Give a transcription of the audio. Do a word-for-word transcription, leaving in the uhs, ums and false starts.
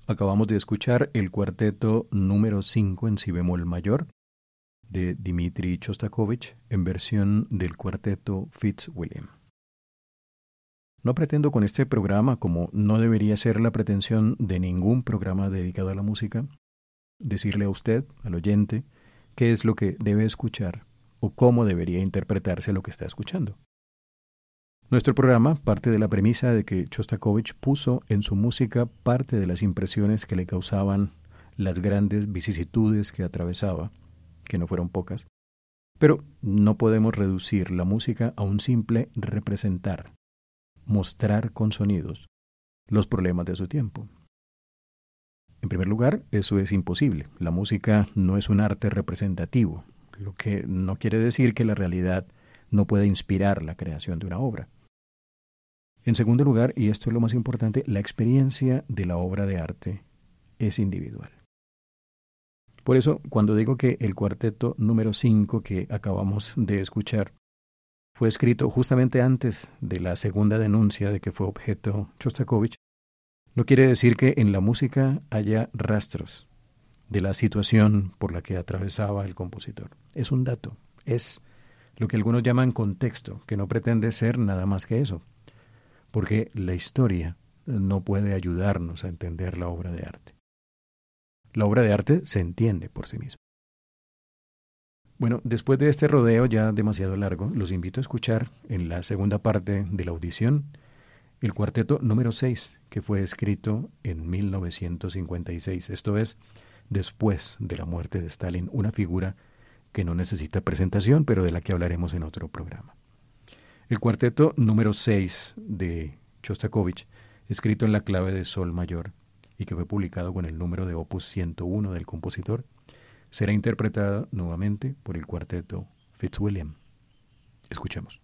Acabamos de escuchar el cuarteto número cinco en si bemol mayor de Dmitri Shostakovich en versión del cuarteto Fitzwilliam. No pretendo con este programa, como no debería ser la pretensión de ningún programa dedicado a la música, decirle a usted, al oyente, qué es lo que debe escuchar o cómo debería interpretarse lo que está escuchando. Nuestro programa parte de la premisa de que Shostakovich puso en su música parte de las impresiones que le causaban las grandes vicisitudes que atravesaba, que no fueron pocas, pero no podemos reducir la música a un simple representar, mostrar con sonidos los problemas de su tiempo. En primer lugar, eso es imposible. La música no es un arte representativo, lo que no quiere decir que la realidad no pueda inspirar la creación de una obra. En segundo lugar, y esto es lo más importante, la experiencia de la obra de arte es individual. Por eso, cuando digo que el cuarteto número cinco que acabamos de escuchar fue escrito justamente antes de la segunda denuncia de que fue objeto Shostakovich, no quiere decir que en la música haya rastros de la situación por la que atravesaba el compositor. Es un dato, es lo que algunos llaman contexto, que no pretende ser nada más que eso, porque la historia no puede ayudarnos a entender la obra de arte. La obra de arte se entiende por sí misma. Bueno, después de este rodeo ya demasiado largo, los invito a escuchar en la segunda parte de la audición el cuarteto número seis, que fue escrito en mil novecientos cincuenta y seis, esto es, después de la muerte de Stalin, una figura que no necesita presentación, pero de la que hablaremos en otro programa. El cuarteto número seis de Shostakovich, escrito en la clave de sol mayor y que fue publicado con el número de opus ciento uno del compositor, será interpretado nuevamente por el cuarteto Fitzwilliam. Escuchemos.